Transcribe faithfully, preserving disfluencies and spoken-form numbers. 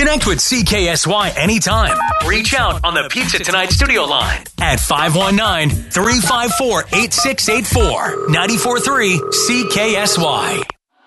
Connect with C K S Y anytime. Reach out on the Pizza Tonight studio line at five one nine, three five four, eight six eight four. ninety-four point three C K S Y.